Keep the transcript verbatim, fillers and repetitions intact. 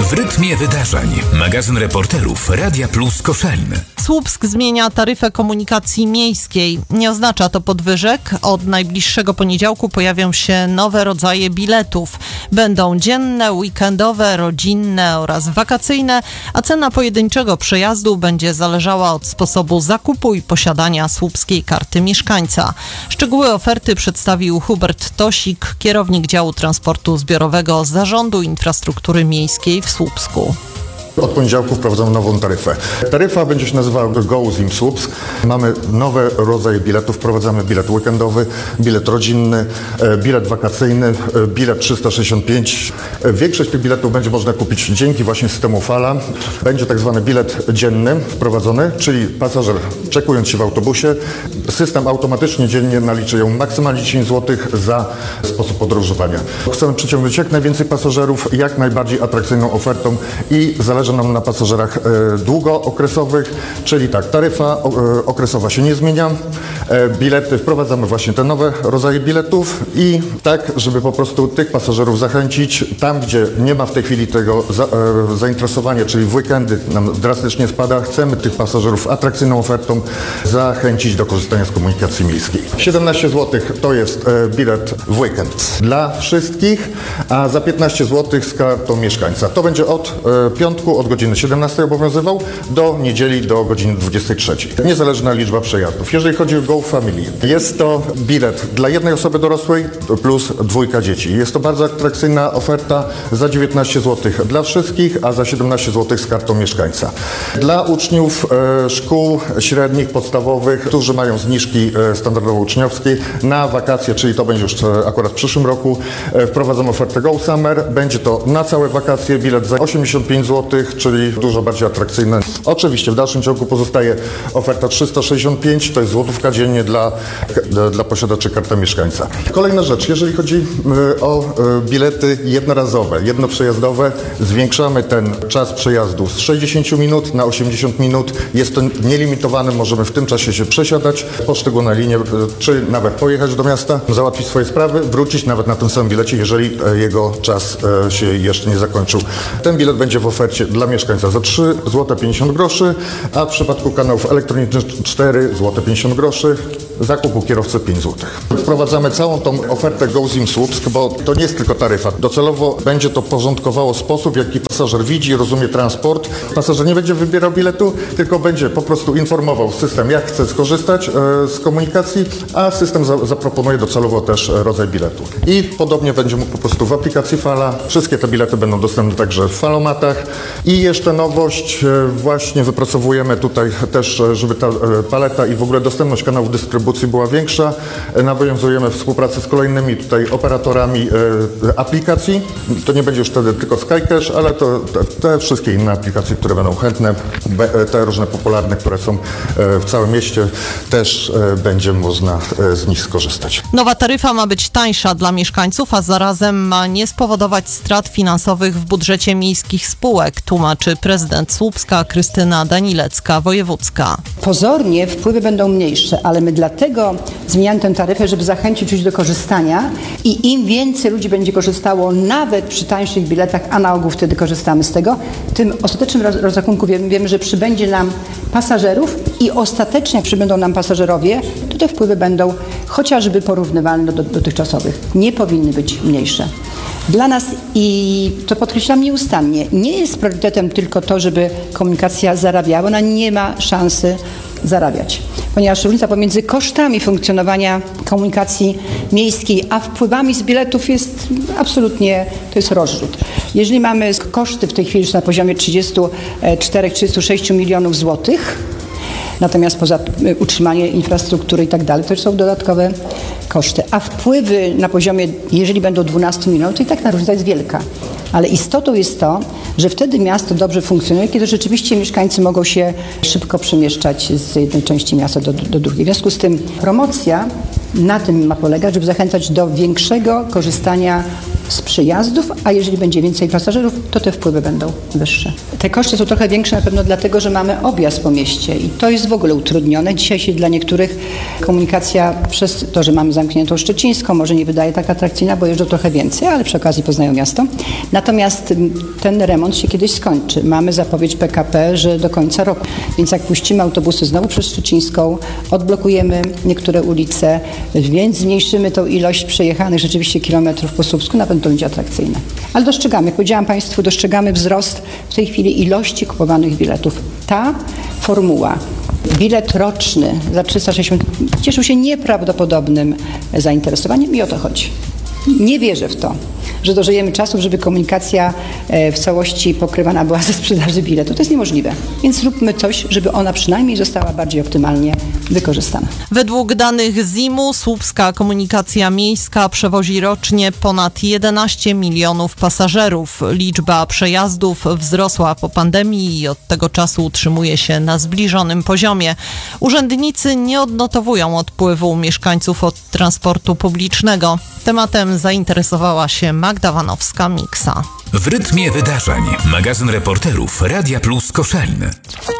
W rytmie wydarzeń. Magazyn reporterów Radia Plus Koszalin. Słupsk zmienia taryfę komunikacji miejskiej. Nie oznacza to podwyżek. Od najbliższego poniedziałku pojawią się nowe rodzaje biletów. Będą dzienne, weekendowe, rodzinne oraz wakacyjne, a cena pojedynczego przejazdu będzie zależała od sposobu zakupu i posiadania słupskiej karty mieszkańca. Szczegóły oferty przedstawił Hubert Tosik, kierownik działu transportu zbiorowego Zarządu Infrastruktury Miejskiej w Słupsku. Od poniedziałku wprowadzamy nową taryfę. Taryfa będzie się nazywała Go Zim Słupsk. Mamy nowe rodzaje biletów. Wprowadzamy bilet weekendowy, bilet rodzinny, bilet wakacyjny, bilet trzysta sześćdziesiąt pięć. Większość tych biletów będzie można kupić dzięki właśnie systemu Fala. Będzie tak zwany bilet dzienny wprowadzony, czyli pasażer czekując się w autobusie, system automatycznie dziennie naliczy ją maksymalnie dziesięć złotych za sposób podróżowania. Chcemy przyciągnąć jak najwięcej pasażerów, jak najbardziej atrakcyjną ofertą i zależy nam na pasażerach e, długookresowych, czyli tak, taryfa e, okresowa się nie zmienia, e, bilety, wprowadzamy właśnie te nowe rodzaje biletów i tak, żeby po prostu tych pasażerów zachęcić, tam gdzie nie ma w tej chwili tego za, e, zainteresowania, czyli w weekendy nam drastycznie spada, chcemy tych pasażerów atrakcyjną ofertą zachęcić do korzystania z komunikacji miejskiej. siedemnaście złotych to jest e, bilet w weekend dla wszystkich, a za piętnaście złotych z kartą mieszkańca. To będzie od e, piątku, od godziny siedemnastej obowiązywał do niedzieli do godziny dwudziestej trzeciej. Niezależna liczba przejazdów. Jeżeli chodzi o Go Family, jest to bilet dla jednej osoby dorosłej plus dwójka dzieci. Jest to bardzo atrakcyjna oferta za dziewiętnaście złotych dla wszystkich, a za siedemnaście złotych z kartą mieszkańca. Dla uczniów e, szkół średnich, podstawowych, którzy mają zniżki e, standardowo uczniowskie na wakacje, czyli to będzie już e, akurat w przyszłym roku, e, wprowadzam ofertę Go Summer. Będzie to na całe wakacje bilet za osiemdziesiąt pięć złotych, czyli dużo bardziej atrakcyjne. Oczywiście w dalszym ciągu pozostaje oferta trzysta sześćdziesiąt pięć, to jest złotówka dziennie dla, dla posiadaczy karty mieszkańca. Kolejna rzecz, jeżeli chodzi o bilety jednorazowe, jednoprzejazdowe, zwiększamy ten czas przejazdu z sześćdziesiąt minut na osiemdziesiąt minut. Jest to nielimitowane, możemy w tym czasie się przesiadać, poszczególne linie, czy nawet pojechać do miasta, załatwić swoje sprawy, wrócić nawet na tym samym bilecie, jeżeli jego czas się jeszcze nie zakończył. Ten bilet będzie w ofercie dla mieszkańca za trzy złote pięćdziesiąt groszy, a w przypadku kanałów elektronicznych cztery złote pięćdziesiąt groszy, zakupu kierowcy pięć złotych. Wprowadzamy całą tą ofertę Go Zim Słupsk, bo to nie jest tylko taryfa. Docelowo będzie to porządkowało sposób, w jaki pasażer widzi i rozumie transport. Pasażer nie będzie wybierał biletu, tylko będzie po prostu informował system, jak chce skorzystać e, z komunikacji, a system za, zaproponuje docelowo też rodzaj biletu. I podobnie będzie mógł po prostu w aplikacji Fala. Wszystkie te bilety będą dostępne także w falomatach. I jeszcze nowość, właśnie wypracowujemy tutaj też, żeby ta paleta i w ogóle dostępność kanałów dystrybucji była większa. Nawiązujemy współpracę z kolejnymi tutaj operatorami aplikacji. To nie będzie już wtedy tylko SkyCash, ale to te, te wszystkie inne aplikacje, które będą chętne, te różne popularne, które są w całym mieście, też będzie można z nich skorzystać. Nowa taryfa ma być tańsza dla mieszkańców, a zarazem ma nie spowodować strat finansowych w budżecie miejskich spółek, tłumaczy prezydent Słupska Krystyna Danilecka-Wojewódzka. Pozornie wpływy będą mniejsze, ale my dlatego zmieniamy tę taryfę, żeby zachęcić ludzi do korzystania i im więcej ludzi będzie korzystało nawet przy tańszych biletach, a na ogół wtedy korzystamy z tego, tym ostatecznym roz- rozrachunku wiemy, wiemy, że przybędzie nam pasażerów i ostatecznie jak przybędą nam pasażerowie, to te wpływy będą chociażby porównywalne do dotychczasowych. Nie powinny być mniejsze. Dla nas, i to podkreślam nieustannie, nie jest priorytetem tylko to, żeby komunikacja zarabiała. Ona nie ma szansy zarabiać, ponieważ różnica pomiędzy kosztami funkcjonowania komunikacji miejskiej a wpływami z biletów jest absolutnie, to jest rozrzut. Jeżeli mamy koszty w tej chwili już na poziomie trzydzieści cztery trzydzieści sześć milionów złotych, natomiast poza utrzymanie infrastruktury i tak dalej, to już są dodatkowe koszty. A wpływy na poziomie, jeżeli będą dwanaście milionów, to i tak ta różnica jest wielka. Ale istotą jest to, że wtedy miasto dobrze funkcjonuje, kiedy rzeczywiście mieszkańcy mogą się szybko przemieszczać z jednej części miasta do, do drugiej. W związku z tym promocja na tym ma polegać, żeby zachęcać do większego korzystania z przyjazdów, a jeżeli będzie więcej pasażerów, to te wpływy będą wyższe. Te koszty są trochę większe na pewno dlatego, że mamy objazd po mieście i to jest w ogóle utrudnione. Dzisiaj się dla niektórych komunikacja przez to, że mamy zamkniętą Szczecińską, może nie wydaje tak atrakcyjna, bo jeżdżą trochę więcej, ale przy okazji poznają miasto. Natomiast ten remont się kiedyś skończy. Mamy zapowiedź P K P, że do końca roku. Więc jak puścimy autobusy znowu przez Szczecińską, odblokujemy niektóre ulice, więc zmniejszymy tą ilość przejechanych rzeczywiście kilometrów po Słupsku, na pewno to będzie atrakcyjne. Ale dostrzegamy, jak powiedziałam Państwu, dostrzegamy wzrost w tej chwili ilości kupowanych biletów. Ta formuła, bilet roczny za trzysta sześćdziesiąt cieszył się nieprawdopodobnym zainteresowaniem i o to chodzi. Nie wierzę w to, że dożyjemy czasów, żeby komunikacja w całości pokrywana była ze sprzedaży biletu. To jest niemożliwe. Więc zróbmy coś, żeby ona przynajmniej została bardziej optymalnie wykorzystana. Według danych Z I M-u słupska komunikacja miejska przewozi rocznie ponad jedenaście milionów pasażerów. Liczba przejazdów wzrosła po pandemii i od tego czasu utrzymuje się na zbliżonym poziomie. Urzędnicy nie odnotowują odpływu mieszkańców od transportu publicznego. Tematem zainteresowała się Magda Wanowska-Miksa. W rytmie wydarzeń. Magazyn reporterów Radia Plus Koszalin.